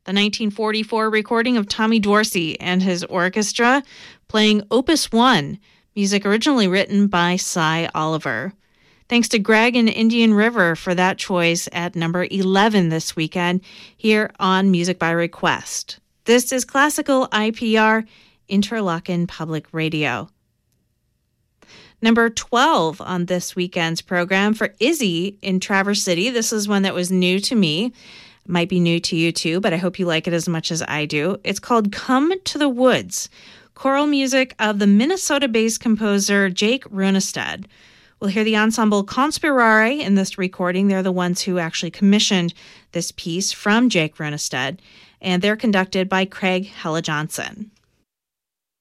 the 1944 recording of Tommy Dorsey and his orchestra playing Opus 1, music originally written by Cy Oliver. Thanks to Greg and Indian River for that choice at number 11 this weekend here on Music by Request. This is Classical IPR, Interlochen Public Radio. Number 12 on this weekend's program for Izzy in Traverse City. This is one that was new to me. It might be new to you too, but I hope you like it as much as I do. It's called Come to the Woods, choral music of the Minnesota-based composer Jake Runestad. We'll hear the ensemble Conspirare in this recording. They're the ones who actually commissioned this piece from Jake Runestad, and they're conducted by Craig Hella Johnson.